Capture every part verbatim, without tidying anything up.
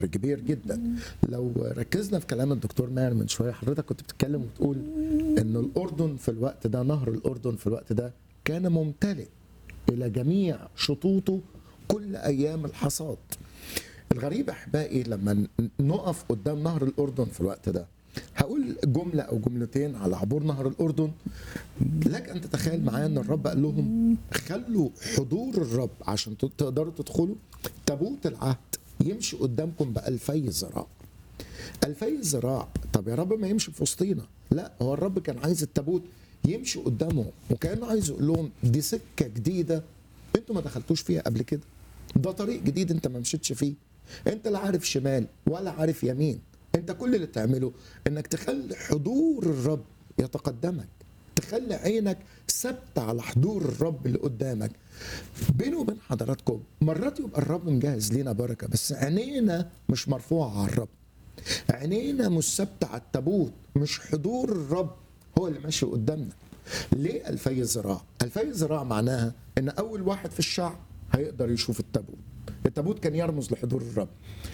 كبير جدا. لو ركزنا في كلام الدكتور ماهر من شويه، حضرتك كنت بتتكلم وتقول ان الاردن في الوقت ده، نهر الاردن في الوقت ده كان ممتلئ الى جميع شطوطه كل ايام الحصاد. الغريب احبائي لما نقف قدام نهر الاردن في الوقت ده، هقول جمله او جملتين على عبور نهر الاردن. لك ان تتخيل معايا ان الرب قال لهم خلوا حضور الرب عشان تقدروا تدخلوا تابوت العهد يمشي قدامكم بألفي ذراع. ألفي ذراع، طب يا رب ما يمشي في وسطينا، لا، هو الرب كان عايز التابوت يمشي قدامهم، وكأنه عايز يقول لهم دي سكة جديدة انتوا ما دخلتوش فيها قبل كده، ده طريق جديد انت ما مشيتش فيه، انت لا عارف شمال ولا عارف يمين، انت كل اللي تعمله انك تخلي حضور الرب يتقدمك، تخلي عينك ثابته على حضور الرب اللي قدامك. بيني وبين حضراتكم مرات يبقى الرب مجهز لينا بركه، بس عينينا مش مرفوعه على الرب، عينينا مش ثابته على التابوت، مش حضور الرب هو اللي ماشي قدامنا. ليه ألفي ذراع؟ ألفي ذراع معناها ان اول واحد في الشعب هيقدر يشوف التابوت. التابوت كان يرمز لحضور الرب،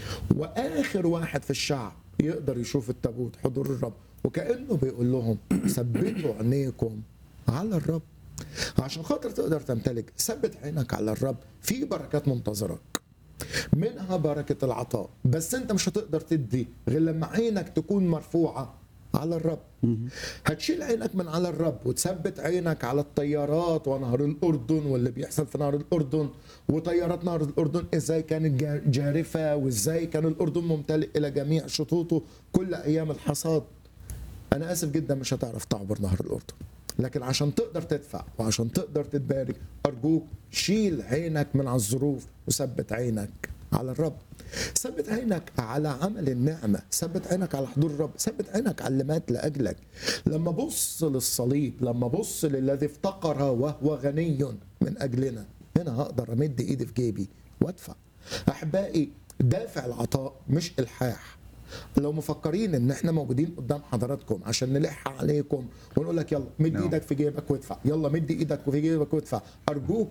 واخر واحد في الشعب يقدر يشوف التابوت حضور الرب، وكأنه بيقول لهم ثبتوا عينيكم على الرب عشان خاطر تقدر تمتلك. ثبت عينك على الرب، في بركات منتظرك، منها بركة العطاء، بس انت مش هتقدر تدي غير لما عينك تكون مرفوعة على الرب. هتشيل عينك من على الرب وتثبت عينك على الطيارات ونهر الأردن واللي بيحصل في نهر الأردن، وطيارات نهر الأردن ازاي كانت جارفة، وازاي كان الأردن ممتلئ إلى جميع شطوطه كل أيام الحصاد. أنا آسف جدا مش هتعرف تعبر نهر الأردن، لكن عشان تقدر تدفع وعشان تقدر تتبارك أرجوك شيل عينك من على الظروف وثبت عينك على الرب. ثبت عينك على عمل النعمة، ثبت عينك على حضور الرب، ثبت عينك على اللي مات لأجلك. لما بص للصليب، لما بص للذي افتقر وهو غني من أجلنا، هنا هقدر أمد إيدي في جيبي وأدفع. أحبائي، دافع العطاء مش إلحاح. لو مفكرين ان احنا موجودين قدام حضراتكم عشان نلح عليكم ونقول لك يلا مد no. ايدك في جيبك وادفع، يلا مد ايدك في جيبك وادفع، ارجوك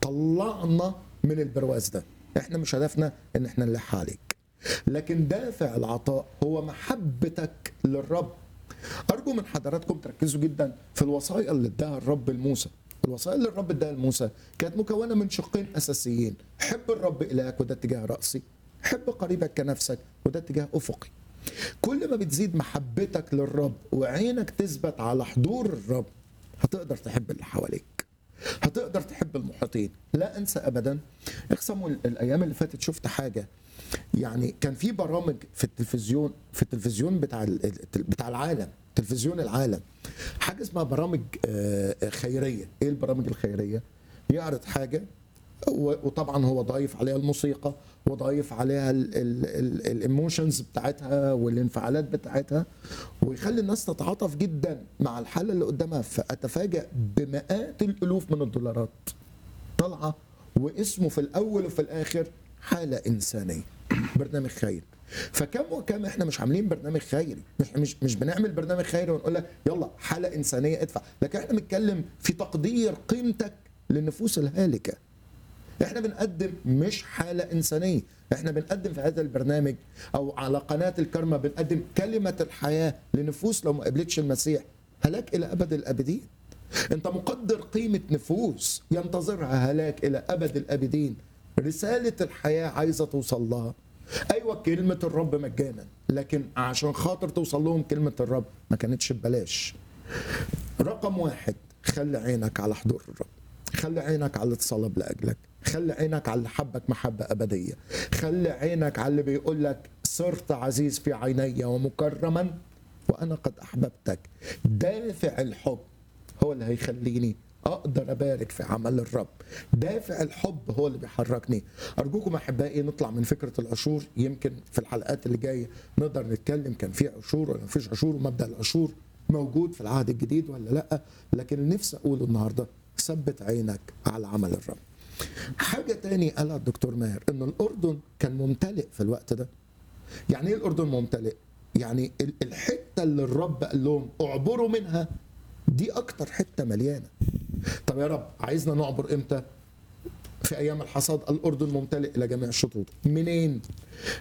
طلعنا من البرواز ده. احنا مش هدفنا ان احنا نلح عليك، لكن دافع العطاء هو محبتك للرب. ارجو من حضراتكم تركزوا جدا في الوصايا اللي اداها الرب لموسى. الوصايا اللي الرب اداها لموسى كانت مكونه من شقين اساسيين: حب الرب الهك وده اتجاه راسي، حب قريبك كنفسك وده اتجاه افقي. كل ما بتزيد محبتك للرب وعينك تثبت على حضور الرب، هتقدر تحب اللي حواليك، هتقدر تحب المحيطين. لا انسى ابدا، اقسموا الايام اللي فاتت شفت حاجه، يعني كان في برامج في التلفزيون، في التلفزيون بتاع بتاع العالم، تلفزيون العالم، حاجه اسمها برامج خيريه. ايه البرامج الخيريه؟ يعرض حاجه وطبعا هو ضايف عليها الموسيقى وضايف عليها الايموشنز بتاعتها والانفعالات بتاعتها، ويخلي الناس تتعاطف جدا مع الحاله اللي قدامها. فاتفاجئ بمئات الالوف من الدولارات طالعه واسمه في الاول وفي الاخر حاله انسانيه، برنامج خيري. فكم وكم احنا مش عاملين برنامج خيري، مش مش مش بنعمل برنامج خيري ونقول لك يلا حاله انسانيه ادفع، لكن احنا بنتكلم في تقدير قيمتك للنفوس الهالكه. احنا بنقدم مش حالة إنسانية، احنا بنقدم في هذا البرنامج أو على قناة الكرمة بنقدم كلمة الحياة لنفوس لو ما قبلتش المسيح هلاك إلى أبد الأبدين. انت مقدر قيمة نفوس ينتظرها هلاك إلى أبد الأبدين، رسالة الحياة عايزة توصل لها. أيوة كلمة الرب مجانا، لكن عشان خاطر توصل لهم كلمة الرب ما كانتش ببلاش. رقم واحد، خلي عينك على حضور الرب، خلي عينك على اللي اتصلب لأجلك، خلي عينك على اللي حبك محبة أبدية، خلي عينك على اللي بيقول لك صرت عزيز في عيني ومكرما وأنا قد أحببتك. دافع الحب هو اللي هيخليني أقدر أبارك في عمل الرب، دافع الحب هو اللي بيحركني. أرجوكم أحبائي نطلع من فكرة العشور، يمكن في الحلقات اللي جاية نقدر نتكلم كان في عشور ولا مفيش عشور، ومبدأ العشور موجود في العهد الجديد ولا لأ، لكن اللي نفسي أقوله النهاردة ثبت عينك على عمل الرب. حاجة تاني قالها الدكتور ماهر، ان الاردن كان ممتلئ في الوقت ده. يعني ايه الاردن ممتلئ؟ يعني الحتة اللي الرب قال لهم اعبروا منها دي اكتر حتة مليانة. طب يا رب عايزنا نعبر امتى؟ في ايام الحصاد. الاردن ممتلئ الى جميع الشطوط. منين؟